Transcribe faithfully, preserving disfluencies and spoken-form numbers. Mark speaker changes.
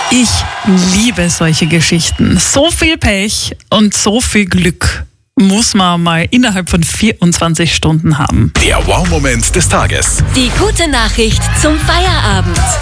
Speaker 1: Ich liebe solche Geschichten. So viel Pech und so viel Glück muss man mal innerhalb von vierundzwanzig Stunden haben.
Speaker 2: Der Wow-Moment des Tages.
Speaker 3: Die gute Nachricht zum Feierabend.